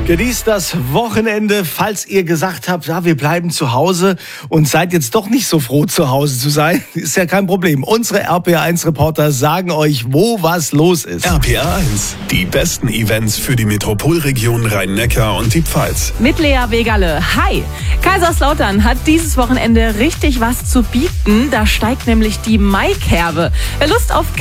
Genießt das Wochenende, falls ihr gesagt habt, ja, wir bleiben zu Hause und seid jetzt doch nicht so froh, zu Hause zu sein. Ist ja kein Problem. Unsere RPA1-Reporter sagen euch, wo was los ist. RPA1, die besten Events für die Metropolregion Rhein-Neckar und die Pfalz. Mit Lea Wegerle. Hi! Kaiserslautern hat dieses Wochenende richtig was zu bieten. Da steigt nämlich die Maikerbe. Wer Lust auf